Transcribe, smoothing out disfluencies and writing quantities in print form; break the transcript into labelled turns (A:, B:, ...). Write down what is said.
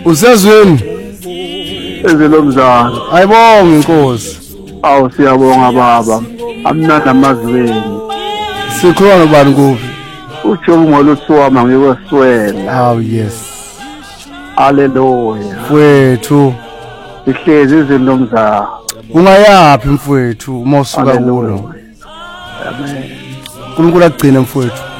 A: Usezweni?
B: Ezelo mzana.
A: Ayibonge inkosi.
B: Awu siyabonga baba. Amnandi amazweni.
A: Sikhuluma nobani kuphi?
B: Ujobu ngoluthiwama ngikweswela.
A: Awu yes.
B: Haleluya.
A: Mfowethu.
B: Ihlezi izinto mzana.
A: Ungayapi mfowethu uma usuka kulo?
B: Amen.
A: uNkulunkulu agcine mfowethu.